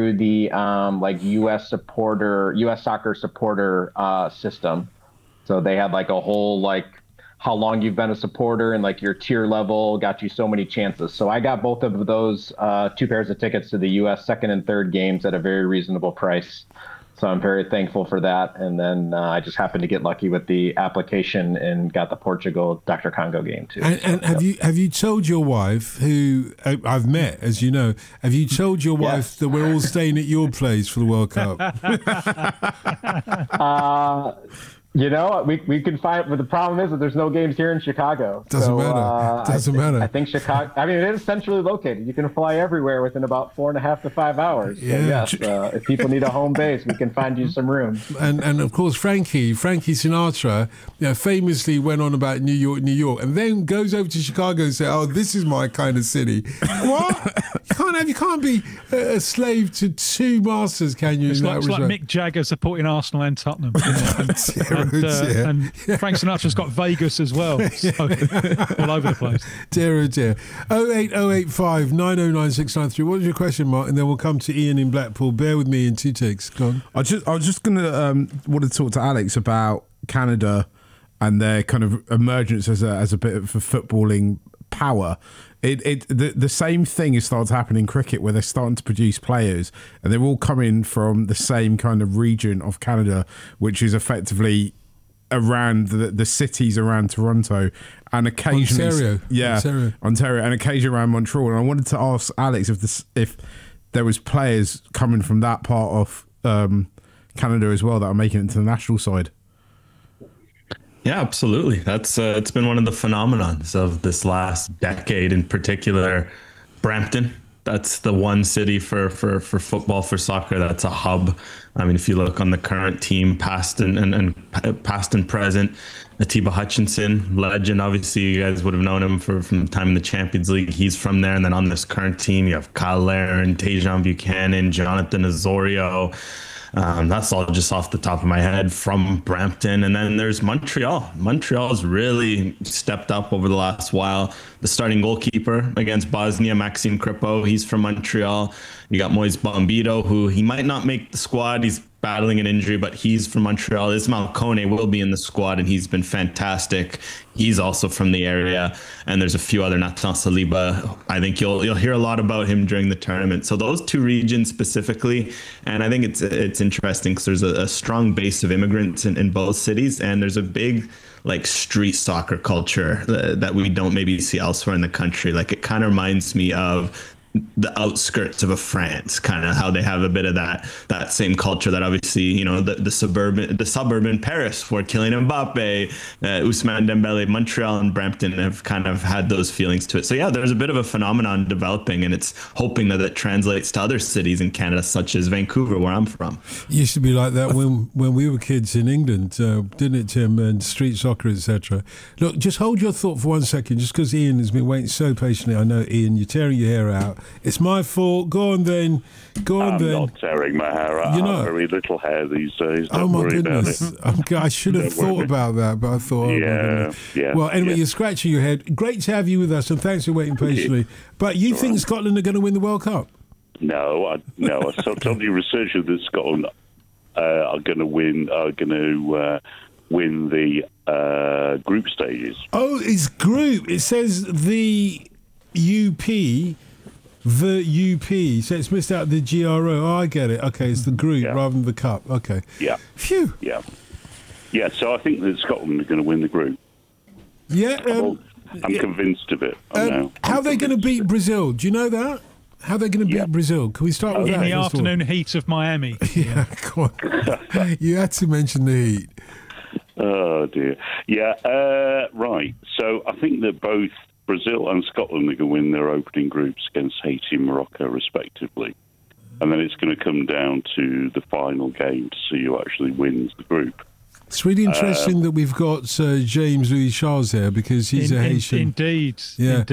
through the like U.S. soccer supporter system. So they had like a whole like how long you've been a supporter and like your tier level got you so many chances. So I got both of those two pairs of tickets to the U.S. second and third games at a very reasonable price. So I'm very thankful for that. And then I just happened to get lucky with the application and got the Portugal Dr. Congo game too. And have you told your wife, who I've met, as you know, have you told your wife that we're all staying at your place for the World Cup? We can find, but the problem is that there's no games here in Chicago. Doesn't matter. I think Chicago, I mean, it is centrally located. You can fly everywhere within about 4.5 to 5 hours. So yes, if people need a home base, we can find you some room. And of course, Frankie Sinatra, famously went on about New York, and then goes over to Chicago and says, "Oh, this is my kind of city." What? You can't be a slave to two masters, can you? It's like Mick Jagger supporting Arsenal and Tottenham. And Frank Sinatra's got Vegas as well, so all over the place. Dear, oh dear. 08085 909 693. What was your question, Mark? And then we'll come to Ian in Blackpool. Bear with me in 2 takes. Go on. I was just going to want to talk to Alex about Canada and their kind of emergence as a bit of a footballing power. The same thing is starting to happen in cricket, where they're starting to produce players, and they're all coming from the same kind of region of Canada, which is effectively around the cities around Toronto, and occasionally Ontario, and occasionally around Montreal. And I wanted to ask Alex if there was players coming from that part of Canada as well that are making it to the national side. Yeah, absolutely. That's it's been one of the phenomenons of this last decade, in particular. Brampton, that's the one city for football, for soccer. That's a hub. I mean, if you look on the current team, past and present, Atiba Hutchinson, legend. Obviously, you guys would have known him from the time in the Champions League. He's from there. And then on this current team, you have Kyle Larin, Tejan Buchanan, Jonathan Osorio. That's all just off the top of my head from Brampton. And then there's Montreal. Montreal's really stepped up over the last while. The starting goalkeeper against Bosnia, Maxime Kripo, he's from Montreal. You got Moise Bombito, who he might not make the squad. He's battling an injury, but he's from Montreal. Ismail Kone will be in the squad, and he's been fantastic. He's also from the area. And there's a few other, Nathan Saliba. I think you'll hear a lot about him during the tournament. So those two regions specifically, and I think it's interesting because there's a strong base of immigrants in both cities, and there's a big like street soccer culture that we don't maybe see elsewhere in the country. Like, it kind of reminds me of the outskirts of France, kind of how they have a bit of that same culture that obviously, the suburban Paris, where Kylian Mbappe, Ousmane Dembele, Montreal and Brampton have kind of had those feelings to it. So yeah, there's a bit of a phenomenon developing, and it's hoping that it translates to other cities in Canada, such as Vancouver, where I'm from. It used to be like that when we were kids in England, didn't it, Tim? And street soccer, etc. Look, just hold your thought for 1 second, just because Ian has been waiting so patiently. I know, Ian, you're tearing your hair out. It's my fault. Go on then. I'm not tearing my hair out. I have very little hair these days. Oh my goodness. I should have thought about that, but I thought, yeah. Well, anyway, you're scratching your head. Great to have you with us, and thanks for waiting patiently. But you think Scotland are going to win the World Cup? No. I told you researchers that Scotland are going to win the group stages. Oh, it's group. It says the UP, so it's missed out the GRO. Oh, I get it. Okay, it's the group rather than the cup. Okay. Yeah. Phew. Yeah. So I think that Scotland are going to win the group. Yeah. I'm convinced of it. How are they going to beat Brazil? Do you know that? How are they going to beat Brazil? Can we start with that? In the afternoon heat of Miami. Yeah, come on. You had to mention the heat. Oh, dear. Yeah, right. So I think that both Brazil and Scotland are going to win their opening groups against Haiti and Morocco, respectively. And then it's going to come down to the final game to see who actually wins the group. It's really interesting that we've got James Louis Charles there, because he's a Haitian. Indeed. Yeah.